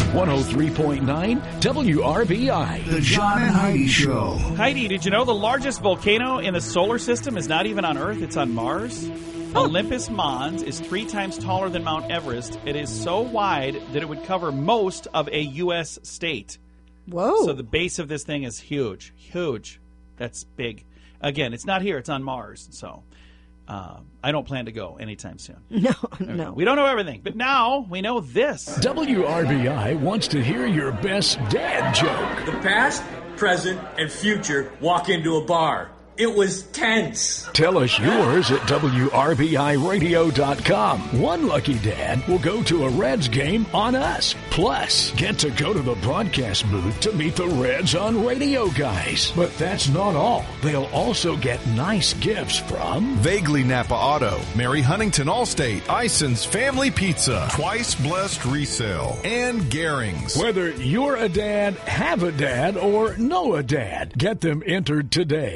103.9 WRBI. The John and Heidi Show. Heidi, did you know the largest volcano in the solar system is not even on Earth, it's on Mars? Olympus Mons is 3 times taller than Mount Everest. It is so wide that it would cover most of a U.S. state. Whoa. So the base of this thing is huge. Huge. That's big. Again, it's not here. It's on Mars. So I don't plan to go anytime soon. No. We don't know everything, but now we know this. WRBI wants to hear your best dad joke. The past, present, and future walk into a bar. It was tense. Tell us yours at WRBIRadio.com. One lucky dad will go to a Reds game on us. Plus, get to go to the broadcast booth to meet the Reds on Radio Guys. But that's not all. They'll also get nice gifts from Vaguely Napa Auto, Mary Huntington Allstate, Ison's Family Pizza, Twice Blessed Resale, and Gehring's. Whether you're a dad, have a dad, or know a dad, get them entered today.